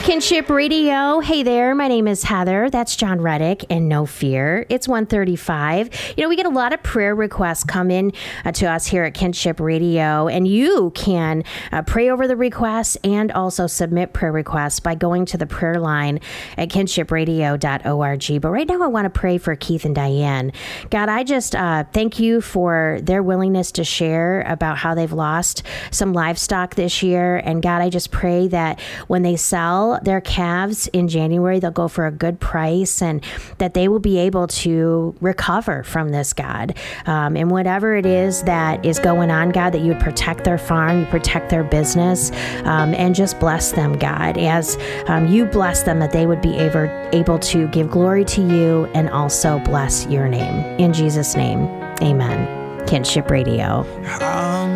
Kinship Radio. Hey there, my name is Heather. That's John Reddick, and no fear. It's 1:35. We get a lot of prayer requests come in to us here at Kinship Radio, and you can pray over the requests and also submit prayer requests by going to the prayer line at kinshipradio.org. But right now I want to pray for Keith and Diane. God, I just thank you for their willingness to share about how they've lost some livestock this year. And God, I just pray that when they sell their calves in January, they'll go for a good price and that they will be able to recover from this, God. And whatever it is that is going on, God, that you would protect their farm, you protect their business, and just bless them, God, as you bless them, that they would be able to give glory to you and also bless your name. In Jesus' name, amen. Kinship Radio.